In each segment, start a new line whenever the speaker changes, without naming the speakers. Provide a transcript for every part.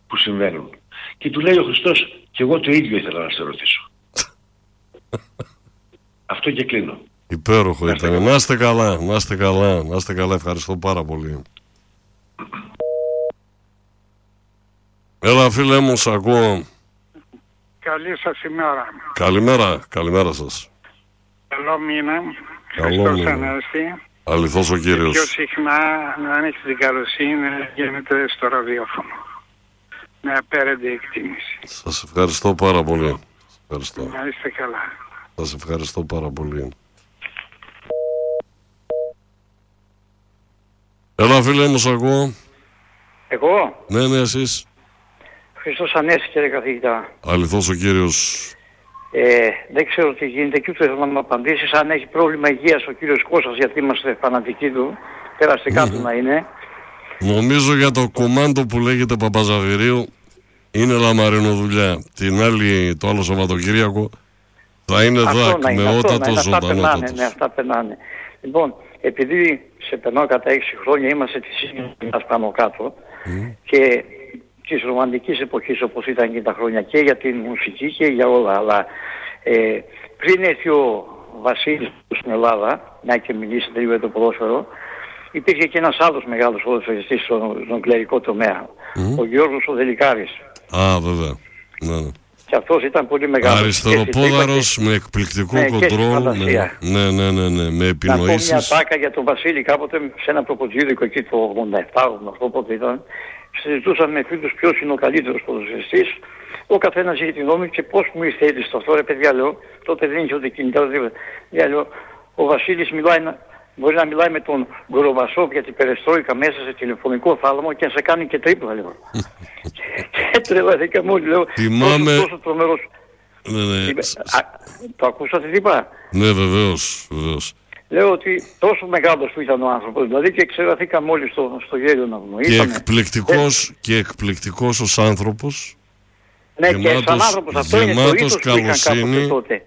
που συμβαίνουν. Και του λέει ο Χριστός, και εγώ το ίδιο ήθελα να σε ρωτήσω. Αυτό και κλείνω.
Υπέροχο ήταν. Να είστε καλά, να είστε καλά, να είστε καλά. Ευχαριστώ πάρα πολύ. Έλα φίλε μου, σ' ακούω.
Καλή σας ημέρα.
Καλημέρα σας.
Καλό μήνα.
Καλό μήνα.
Ανέστη.
Αληθώς ο Κύριος.
Πιο συχνά, αν έχετε την καλοσύνη, γίνεται στο ραδιόφωνο. Με απέραντη εκτίμηση.
Σας ευχαριστώ πάρα πολύ. Ευχαριστώ.
Να είστε καλά.
Σας ευχαριστώ πάρα πολύ. Έλα φίλε μου, σ' ακούω.
Εγώ.
Ναι, εσείς.
Χριστός Ανέστη, κύριε καθηγητά.
Αληθώς ο Κύριος.
Δεν ξέρω τι γίνεται και ούτε θέλω να μου απαντήσεις. Αν έχει πρόβλημα υγείας ο κύριος Κώστας, γιατί είμαστε φανατικοί του, περαστικά του να είναι.
Νομίζω για το κομμάντο που λέγεται Παπαζαβηρίου είναι λαμαρινοδουλειά. Την άλλη, το άλλο Σαββατοκύριακο θα είναι δάκ με ότατο ζωντανότατος.
Ναι, αυτά περνάνε. Λοιπόν, επειδή σε περνάω κατά 6 χρόνια, είμαστε τη σύγχρονη πάνω κάτω και της ρομαντικής εποχής όπως ήταν και τα χρόνια και για την μουσική και για όλα, αλλά πριν έρθει ο Βασίλης στην Ελλάδα, να και μιλήσετε λίγο για το ποδόσφαιρο, υπήρχε και ένας άλλος μεγάλος ποδοσφαιριστής στον κλερικό τομέα, ο Γιώργος ο Δελικάρης.
Α, βέβαια. Ναι.
Και αυτός ήταν πολύ μεγάλος.
Αριστεροπόδαρος με εκπληκτικό κοντρόλ. Ναι, με επινοήσεις.
Να πω μια τάκα για τον Βασίλη κάποτε σε ένα προποτζίδικο εκεί το 87-88 πότε ήταν. Συζητούσαμε με φίλους ποιος είναι ο καλύτερος ποδοσφαιριστής. Ο καθένας είχε την γνώμη και πώς μου ήρθε έτσι αυτό. Ρε παιδιά λέω, τότε δεν είχε ούτε κινητά ούτε. Λέω, ο Βασίλης μπορεί να μιλάει με τον Γκοροβασόφ για την περεστρόικα μέσα σε τηλεφωνικό θάλαμο και να σε κάνει και τρίπλα, λέω. Και τρελαθήκαμε όλοι, λέω.
Θυμάμαι.
Τόσο τρομερός.
Ναι.
Το ακούσατε τι είπα?
Ναι, βεβαίως.
Λέω ότι τόσο μεγάλος που ήταν ο άνθρωπος, δηλαδή και ξεραθήκαμε όλοι στο γέλιο να βγούμε.
Και εκπληκτικός ως άνθρωπος.
Ναι, και σαν άνθρωπος αυτό είναι το ήθος που είχαν κάποτε τότε.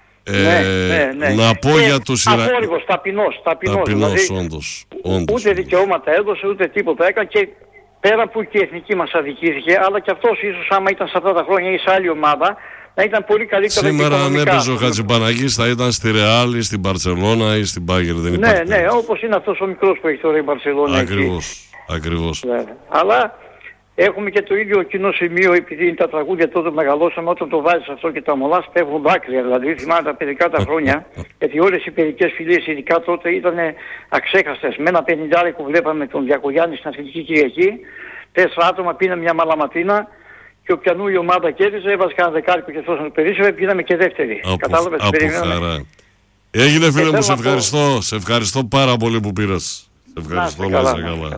Ναι.
Να πω για τους
Αθόρυβος, ταπεινός.
Ταπεινός, όντως.
Ούτε δικαιώματα έδωσε, ούτε τίποτα έκανε και πέρα που και η εθνική μας αδικήθηκε, αλλά και αυτός ίσως άμα ήταν σε αυτά τα χρόνια ή σε άλλη ομάδα, να ήταν πολύ καλύτερα.
Σήμερα αν έπαιζε ο Χατζηπαναγής θα ήταν στη Ρεάλ ή στην Μπαρτσελώνα ή στην Μπάγερ.
Ναι, όπως είναι αυτός ο μικρός που έχει τώρα η Μπαρτσελώνα.
Ακριβώς.
Αλλά έχουμε και το ίδιο κοινό σημείο, επειδή είναι τα τραγούδια τότε μεγαλώσαμε, όταν το βάζεις αυτό και τα μολάς πέφτουν δάκρυα. Δηλαδή θυμάμαι τα παιδικά τα χρόνια, γιατί όλες οι παιδικές φιλίες ειδικά τότε ήταν αξέχαστες. Με ένα 50 που βλέπαμε τον Διακογιάννη στην Αθλητική Κυριακή, 4 άτομα πίναμε μια μαλαματίνα και όποιανού η ομάδα κέρδιζε, έβαζε κανένα δεκάρικο και αυτό να περίσσευε, πήγαμε και δεύτερη. Κατάλαβες, περιμέναμε.
Έγινε φίλε μου, σε ευχαριστώ πάρα πολύ που πήρες. Σε ευχαριστώ, να είσαι καλά.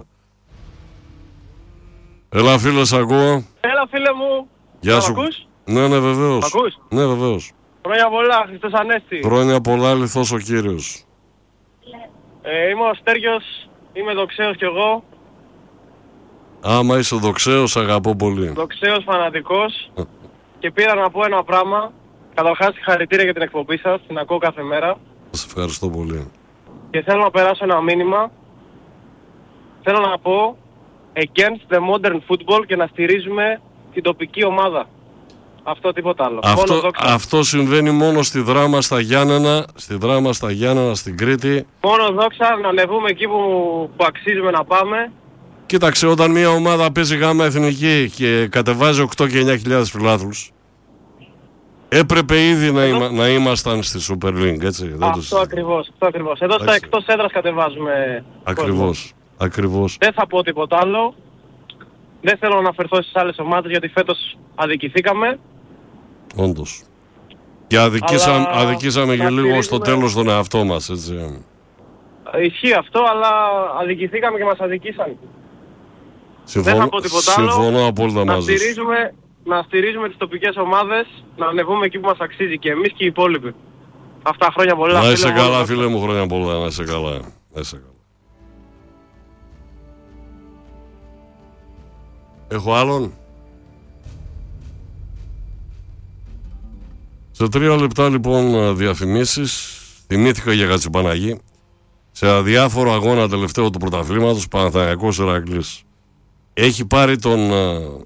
Έλα φίλε, σ' ακούω.
Έλα φίλε μου.
Γεια σου.
Ακούς?
Ναι, βεβαίως.
Ακούς?
Ναι, βεβαίως.
Χρόνια πολλά, Χριστός Ανέστη.
Χρόνια πολλά, αληθώς ο Κύριος.
Είμαι ο Στέργιος, είμαι δοξαίος κι εγώ.
Άμα είσαι δοξαίος, αγαπώ πολύ.
Δοξαίος φανατικός. Και πήρα να πω ένα πράγμα. Καταρχάς συγχαρητήρια για την εκπομπή σας, την ακούω κάθε μέρα.
Σας ευχαριστώ πολύ.
Και θέλω να περάσω ένα μήνυμα. Θέλω να πω against the modern football και να στηρίζουμε την τοπική ομάδα. Αυτό τίποτα άλλο.
Αυτό συμβαίνει μόνο στη Δράμα στα Γιάννενα, στην Κρήτη.
Μόνο δόξα, να ανεβούμε εκεί που αξίζουμε να πάμε.
Κοίταξε, όταν μια ομάδα παίζει γάμα εθνική και κατεβάζει 8 και 9.000 φιλάθλους, έπρεπε ήδη να ήμασταν στη Super League, έτσι.
Αυτό ακριβώς. Εδώ στα εκτός έδρας κατεβάζουμε.
Ακριβώς.
Δεν θα πω τίποτα άλλο. Δεν θέλω να αναφερθώ στις άλλες ομάδες γιατί φέτος αδικηθήκαμε.
Όντως. Και αδικήσαμε και λίγο στο τέλος τον εαυτό μας, έτσι.
Ισχύει αυτό, αλλά αδικηθήκαμε και μας αδικήσαν. Δεν θα πω τίποτα άλλο.
Συμφωνώ απόλυτα μαζί σου.
Να στηρίζουμε τις τοπικές ομάδες, να ανεβούμε εκεί που μας αξίζει και εμείς και οι υπόλοιποι. Αυτά, χρόνια πολλά.
Να είσαι καλά φίλε μου, χρόνια πολλά, να είσαι καλά. Έχω άλλον. Σε 3 λεπτά λοιπόν διαφημίσεις. Θυμήθηκα για Χατζηπαναγή. Σε αδιάφορο αγώνα τελευταίο του πρωταθλήματος, Παναθηναϊκός Ηρακλής. Έχει πάρει τον